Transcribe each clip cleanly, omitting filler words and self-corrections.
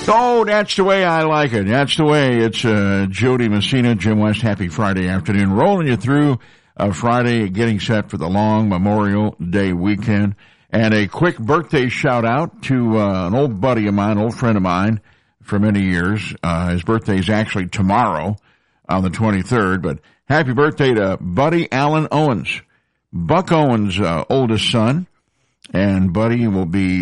Oh, that's the way I like it. That's the way. It's Jody Messina, Jim West. Happy Friday afternoon. Rolling you through Friday, getting set for the long Memorial Day weekend. And a quick birthday shout-out to an old buddy of mine, old friend of mine for many years. His birthday is actually tomorrow on the 23rd. But happy birthday to Buddy Allen Owens, Buck Owens' oldest son. And Buddy will be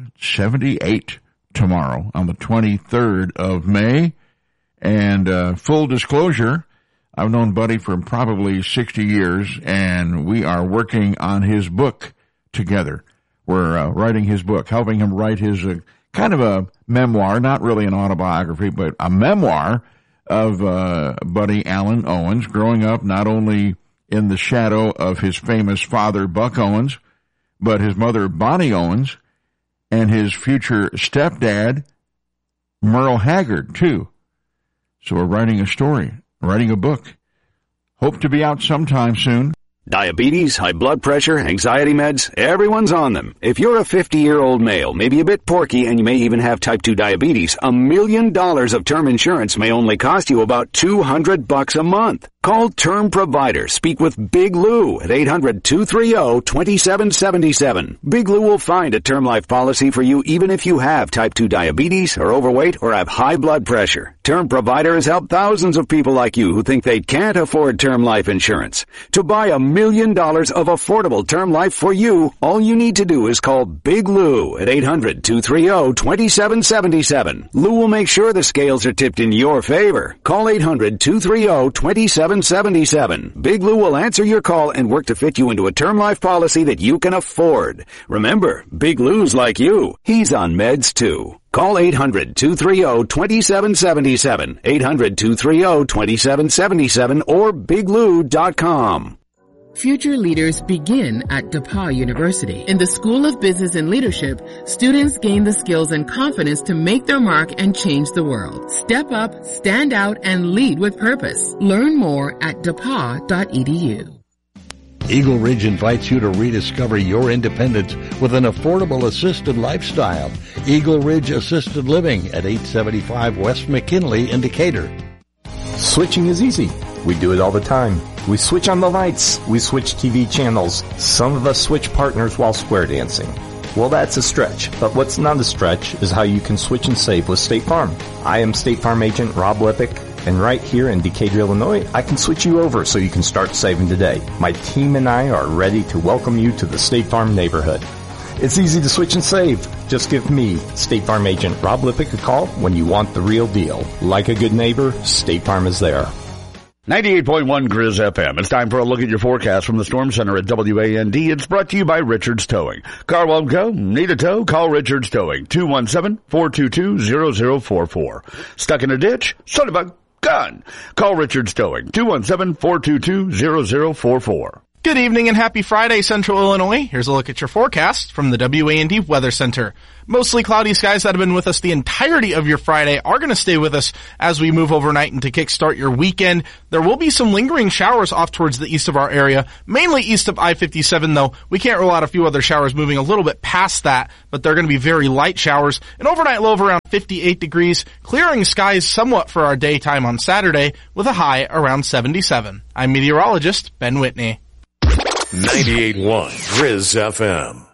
78 tomorrow on the 23rd of May. And full disclosure, I've known Buddy for probably 60 years, and we are working on his book together. We're writing his book, helping him write his kind of a memoir, not really an autobiography, but a memoir of Buddy Allen Owens, growing up not only in the shadow of his famous father, Buck Owens, but his mother, Bonnie Owens, and his future stepdad, Merle Haggard, too. So we're writing a story, writing a book. Hope to be out sometime soon. Diabetes, high blood pressure, anxiety meds, everyone's on them. If you're a 50-year-old male, maybe a bit porky, and you may even have type 2 diabetes, $1 million of term insurance may only cost you about $200 a month. Call Term Provider. Speak with Big Lou at 800-230-2777. Big Lou will find a term life policy for you even if you have type 2 diabetes, are overweight, or have high blood pressure. Term Provider has helped thousands of people like you who think they can't afford term life insurance. To buy $1 million of affordable term life for you, all you need to do is call Big Lou at 800-230-2777. Lou will make sure the scales are tipped in your favor. Call 800-230-2777. Big Lou will answer your call and work to fit you into a term life policy that you can afford. Remember, Big Lou's like you. He's on meds too. Call 800-230-2777, 800-230-2777, or biglou.com. Future leaders begin at DePauw University. In the School of Business and Leadership, students gain the skills and confidence to make their mark and change the world. Step up, stand out, and lead with purpose. Learn more at DePauw.edu. Eagle Ridge invites you to rediscover your independence with an affordable assisted lifestyle. Eagle Ridge Assisted Living at 875 West McKinley in Decatur. Switching is easy. We do it all the time. We switch on the lights. We switch TV channels. Some of us switch partners while square dancing. Well, that's a stretch, but what's not a stretch is how you can switch and save with State Farm. I am State Farm agent Rob Lippick, and right here in Decatur, Illinois, I can switch you over so you can start saving today. My team and I are ready to welcome you to the State Farm neighborhood. It's easy to switch and save. Just give me, State Farm agent Rob Lippick, a call when you want the real deal. Like a good neighbor, State Farm is there. 98.1 Grizz FM. It's time for a look at your forecast from the Storm Center at WAND. It's brought to you by Richards Towing. Car won't go? Need a tow? Call Richards Towing. 217-422-0044. Stuck in a ditch? Son of a gun! Call Richards Towing. 217-422-0044. Good evening and happy Friday, Central Illinois. Here's a look at your forecast from the WAND Weather Center. Mostly cloudy skies that have been with us the entirety of your Friday are going to stay with us as we move overnight and to kickstart your weekend. There will be some lingering showers off towards the east of our area, mainly east of I-57 though. We can't rule out a few other showers moving a little bit past that, but they're going to be very light showers. An overnight low of around 58 degrees, clearing skies somewhat for our daytime on Saturday with a high around 77. I'm meteorologist Ben Whitney. 98.1 Grizz FM.